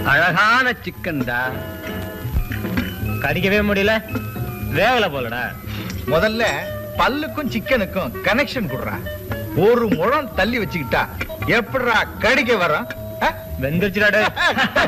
அழகான சிக்கன் தான். கடிக்கவே முடியல, வேகல போலடா. முதல்ல பல்லுக்கும் சிக்கனுக்கும் கனெக்ஷன் குடுறா. ஒரு முழம் தள்ளி வச்சுக்கிட்டா எப்படிடா கடிக்க வரோம்? வெந்துருச்சுடா.